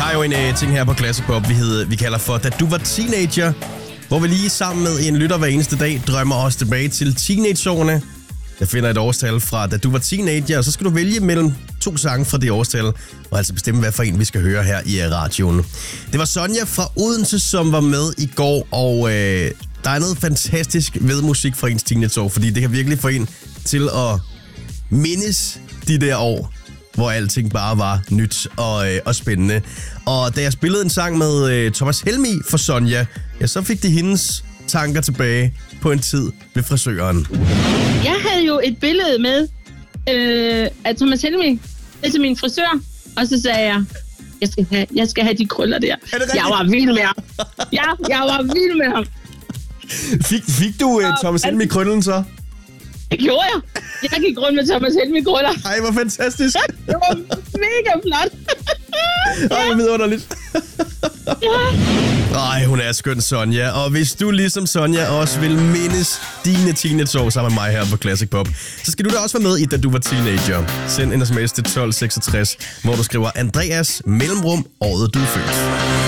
har jo en ting her på Classic Pop, vi kalder for Da du var teenager, hvor vi lige sammen med en lytter hver eneste dag drømmer os tilbage til teenageårene. Jeg finder et årstal fra Da du var teenager, og så skal du vælge mellem 2 sange fra det årstal, og altså bestemme, hvad for en vi skal høre her i radioen. Det var Sonja fra Odense, som var med i går, og der er noget fantastisk ved musik fra ens teenageår, fordi det kan virkelig få en til at mindes de der år, hvor alting bare var nyt og spændende. Og da jeg spillede en sang med Thomas Helmig for Sonja, ja, så fik de hendes tanker tilbage på en tid ved frisøren. Jeg havde jo et billede med af Thomas Helmig til min frisør, og så sagde jeg skal have de krøller der. Jeg var vild med ham. Ja, jeg var vild med ham. Fik du Thomas Helmig krøllen så? Det gjorde jeg. Jeg gik rundt med Thomas Helmig krøller. Ej, hvor fantastisk. Det var mega flot. Ej, hvor vidunderligt. Ej, hun er skøn, Sonja. Og hvis du ligesom Sonja også vil mindes dine teenageår sammen med mig her på Classic Pop, så skal du da også være med i Da du var teenager. Send en sms til 1266, hvor du skriver Andreas mellemrum året du er født.